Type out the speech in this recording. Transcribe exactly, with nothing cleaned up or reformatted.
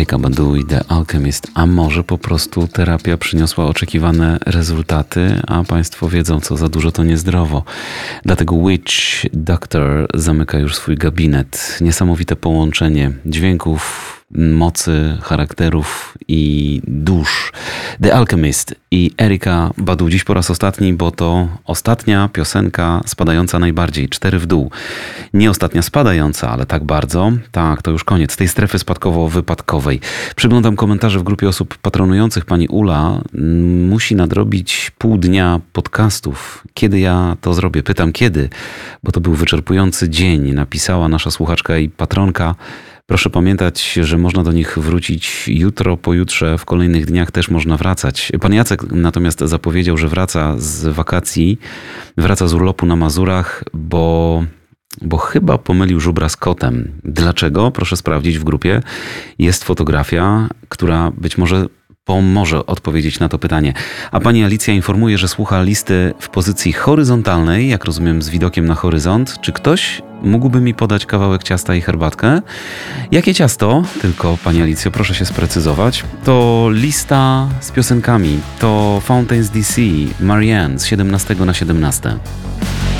Erykah Badu i The Alchemist. A może po prostu terapia przyniosła oczekiwane rezultaty, a państwo wiedzą, co za dużo to niezdrowo. Dlatego Witch Doctor zamyka już swój gabinet. Niesamowite połączenie dźwięków, mocy, charakterów i dusz. The Alchemist i Erykah Badu dziś po raz ostatni, bo to ostatnia piosenka spadająca najbardziej, cztery w dół. Nie ostatnia spadająca, ale tak bardzo. Tak, to już koniec tej strefy spadkowo-wypadkowej. Przyglądam komentarze w grupie osób patronujących. Pani Ula musi nadrobić pół dnia podcastów. Kiedy ja to zrobię? Pytam kiedy, bo to był wyczerpujący dzień. Napisała nasza słuchaczka i patronka. Proszę pamiętać, że można do nich wrócić jutro, pojutrze, w kolejnych dniach też można wracać. Pan Jacek natomiast zapowiedział, że wraca z wakacji, wraca z urlopu na Mazurach, bo, bo chyba pomylił żubra z kotem. Dlaczego? Proszę sprawdzić w grupie. Jest fotografia, która być może pomoże odpowiedzieć na to pytanie. A pani Alicja informuje, że słucha listy w pozycji horyzontalnej, jak rozumiem z widokiem na horyzont. Czy ktoś mógłby mi podać kawałek ciasta i herbatkę? Jakie ciasto? Tylko pani Alicjo, proszę się sprecyzować. To lista z piosenkami. To Fountains D C, Marianne z siedemnastego na siedemnaste.